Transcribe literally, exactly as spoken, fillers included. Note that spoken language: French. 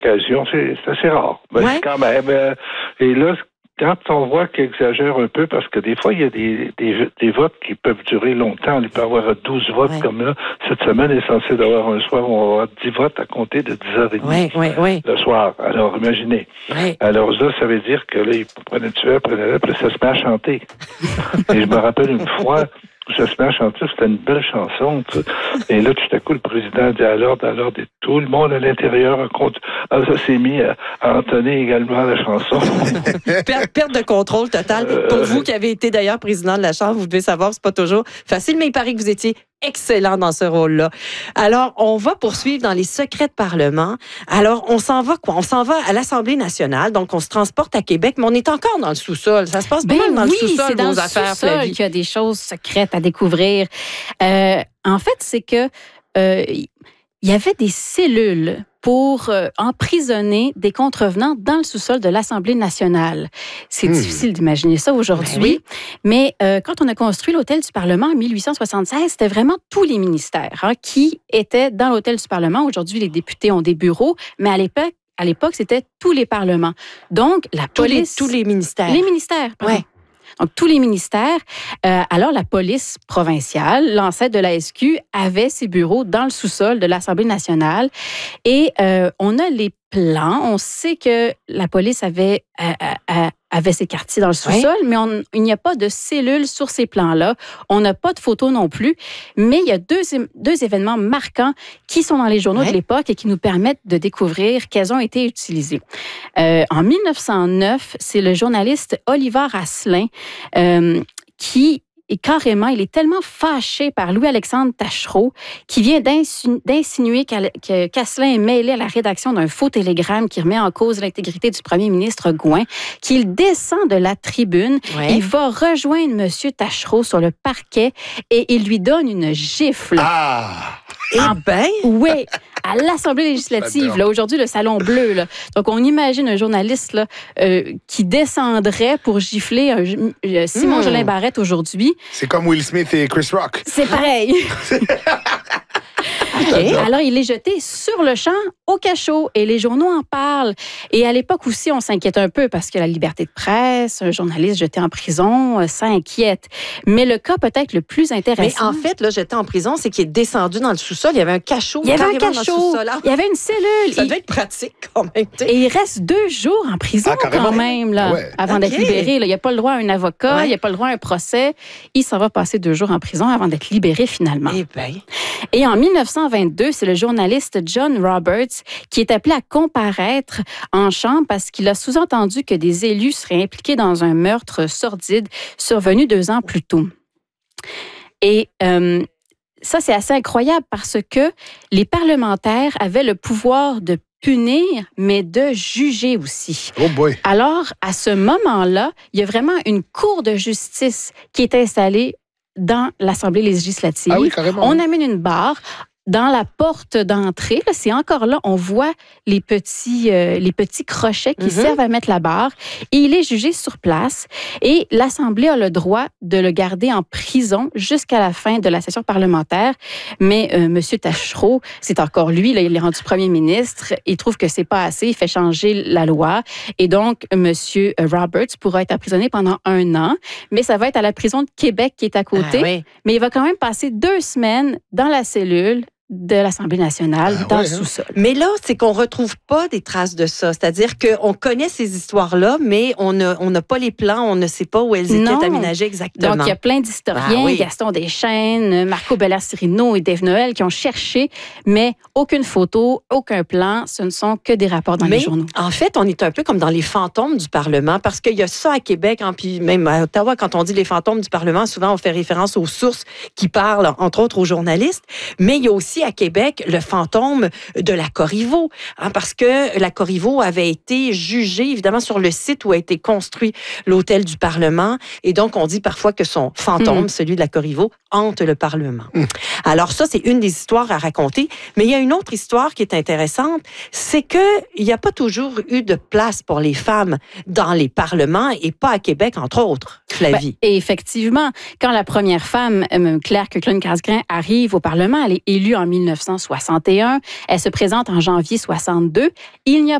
occasion, c'est, c'est assez rare. Ben, Ouais. c'est quand même. Euh, et là, quand on voit qu'il exagère un peu, parce que des fois, il y a des, des, des votes qui peuvent durer longtemps. Il peut y avoir douze votes Ouais. comme là. Cette semaine est censée d'avoir un soir où on va avoir dix votes à compter de dix heures trente Oui, oui, oui. le soir. Alors, imaginez. Oui. Alors là, ça veut dire que là, ils prenaient le tueur, prenaient le, puis ça se met à chanter. Et je me rappelle une fois où ça se met à chanter, c'était une belle chanson. Tu sais. Et là, tout à coup, le président dit à l'ordre, à l'ordre, et tout le monde à l'intérieur compte. Ah, ça s'est mis à, à entonner également la chanson. Per- perte de contrôle totale. Pour vous qui avez été d'ailleurs président de la Chambre, vous devez savoir que c'est pas toujours facile, mais il paraît que vous étiez excellent dans ce rôle-là. Alors, on va poursuivre dans les secrets de Parlement. Alors, on s'en va quoi? On s'en va à l'Assemblée nationale, donc on se transporte à Québec, mais on est encore dans le sous-sol. Ça se passe pas Ben mal dans oui, le sous-sol, c'est dans vos le affaires, sous-sol Flavie. qu'il y a des choses secrètes à découvrir. Euh, en fait, c'est que euh, il y avait des cellules pour euh, emprisonner des contrevenants dans le sous-sol de l'Assemblée nationale. C'est Hmm. difficile d'imaginer ça aujourd'hui, Ben oui. mais euh, quand on a construit l'Hôtel du Parlement en mille huit cent soixante-seize, c'était vraiment tous les ministères hein, qui étaient dans l'Hôtel du Parlement. Aujourd'hui, les députés ont des bureaux, mais à l'époque, à l'époque, c'était tous les parlements. Donc, la Tous les, police... tous les ministères. Les ministères, pardon. Ouais. Donc, tous les ministères. Euh, alors, la police provinciale, l'ancêtre de la S Q, avait ses bureaux dans le sous-sol de l'Assemblée nationale. Et euh, on a les plans. On sait que la police avait, euh, euh, avait ses quartiers dans le sous-sol, mais on, il n'y a pas de cellules sur ces plans-là. On n'a pas de photos non plus. Mais il y a deux, deux événements marquants qui sont dans les journaux Ouais. de l'époque et qui nous permettent de découvrir qu'elles ont été utilisées. Euh, en mille neuf cent neuf, c'est le journaliste Oliver Asselin euh, qui est carrément, il est tellement fâché par Louis-Alexandre Taschereau qui vient d'insinu- d'insinuer qu'Al- que qu'Asselin est mêlé à la rédaction d'un faux télégramme qui remet en cause l'intégrité du premier ministre Gouin, qu'il descend de la tribune, Ouais. il va rejoindre M. Taschereau sur le parquet et il lui donne une gifle. Ah! Eh bien, Oui, à l'Assemblée législative, J'adore. là, aujourd'hui, le Salon Bleu. Là. Donc, on imagine un journaliste là, euh, qui descendrait pour gifler un, euh, Simon Mm. Jolin Barrette aujourd'hui. C'est comme Will Smith et Chris Rock. C'est pareil. OK. Alors, il est jeté sur le champ au cachot et les journaux en parlent. Et à l'époque aussi, on s'inquiète un peu parce que la liberté de presse, un journaliste jeté en prison, euh, ça inquiète. Mais le cas peut-être le plus mais intéressant... en fait, là, j'étais en prison, c'est qu'il est descendu dans le sous-sol. Il y avait un cachot. il y avait un carrément dans le cachot, sous-sol. Ah, il y avait une cellule. ça Il- devait être pratique quand même. tu sais. Et il reste deux jours en prison Ah, carrément. quand même, là, Ah ouais. avant Ok. d'être libéré. là. Il n'y a pas le droit à un avocat, Ouais. il n'y a pas le droit à un procès. Il s'en va passer deux jours en prison avant d'être libéré finalement. Eh bien, Et en mille neuf cent vingt-deux, c'est le journaliste John Roberts qui est appelé à comparaître en chambre parce qu'il a sous-entendu que des élus seraient impliqués dans un meurtre sordide survenu deux ans plus tôt. Et euh, ça, c'est assez incroyable parce que les parlementaires avaient le pouvoir de punir, mais de juger aussi. Oh boy. Alors, à ce moment-là, il y a vraiment une cour de justice qui est installée dans l'Assemblée législative. Ah oui, carrément. On amène une barre. Dans la porte d'entrée, là, c'est encore là, on voit les petits, euh, les petits crochets qui Mhm. servent à mettre la barre. Et il est jugé sur place. Et l'Assemblée a le droit de le garder en prison jusqu'à la fin de la session parlementaire. Mais euh, M. Taschereau, c'est encore lui, là, il est rendu premier ministre. Il trouve que c'est pas assez. Il fait changer la loi. Et donc, M. Roberts pourra être emprisonné pendant un an. Mais ça va être à la prison de Québec qui est à côté. ah, oui. Mais il va quand même passer deux semaines dans la cellule de l'Assemblée nationale, Ah dans ouais, le hein? sous-sol. Mais là, c'est qu'on retrouve pas des traces de ça. C'est-à-dire qu'on connaît ces histoires-là, mais on n'a on n'a pas les plans, on ne sait pas où elles étaient Non. aménagées exactement. Donc, il y a plein d'historiens, Ah oui. Gaston Deschênes, Marco Bellassirino et Dave Noël qui ont cherché, mais aucune photo, aucun plan, ce ne sont que des rapports dans Mais les journaux. en fait, on est un peu comme dans les fantômes du Parlement, parce qu'il y a ça à Québec, hein, puis même à Ottawa, quand on dit les fantômes du Parlement, souvent on fait référence aux sources qui parlent, entre autres aux journalistes. Mais il y a aussi à Québec le fantôme de la Corriveau, hein, parce que la Corriveau avait été jugée, évidemment, sur le site où a été construit l'hôtel du Parlement. Et donc, on dit parfois que son fantôme, Mm. celui de la Corriveau, hante le Parlement. Mm. Alors ça, c'est une des histoires à raconter. Mais il y a une autre histoire qui est intéressante, c'est qu'il n'y a pas toujours eu de place pour les femmes dans les parlements et pas à Québec, entre autres, Flavie. Ben, et effectivement, quand la première femme, euh, Claire Kirkland-Casgrain, arrive au Parlement, elle est élue en mille neuf cent soixante et un. Elle se présente en janvier soixante-deux. Il n'y a